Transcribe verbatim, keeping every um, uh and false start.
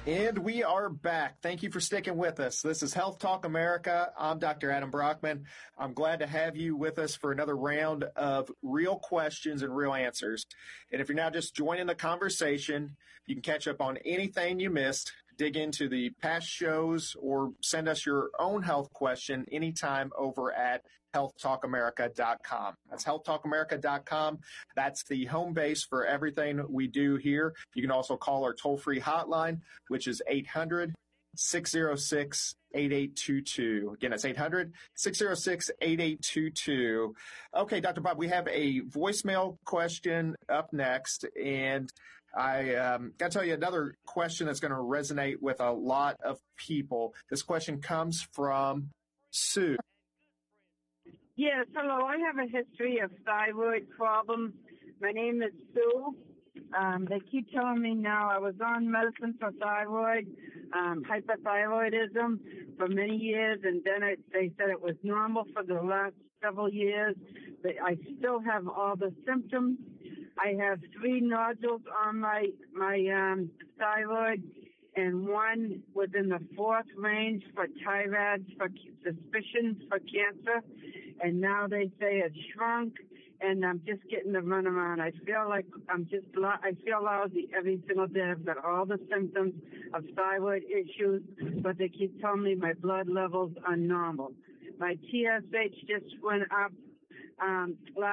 And we are back. Thank you for sticking with us. This is Health Talk America. I'm Doctor Adam Brockman. I'm glad to have you with us for another round of real questions and real answers. And if you're now just joining the conversation, you can catch up on anything you missed, dig into the past shows, or send us your own health question anytime over at health talk america dot com. That's health talk america dot com. That's the home base for everything we do here. You can also call our toll-free hotline, which is eight hundred, six oh six, eight eight two two. Again, that's eight hundred, six oh six, eight eight two two. Okay, Doctor Bob, we have a voicemail question up next, and I um, got to tell you another question that's going to resonate with a lot of people. This question comes from Sue. Yes, hello. I have a history of thyroid problems. My name is Sue. Um, they keep telling me now I was on medicine for thyroid, um, hypothyroidism for many years, and then it, they said it was normal for the last several years, but I still have all the symptoms. I have three nodules on my, my um, thyroid, and one within the fourth range for TIRADS, for suspicion for cancer, and now they say it's shrunk, and I'm just getting the runaround. I feel like I'm just, I feel lousy every single day. I've got all the symptoms of thyroid issues, but they keep telling me my blood levels are normal. My T S H just went up um, last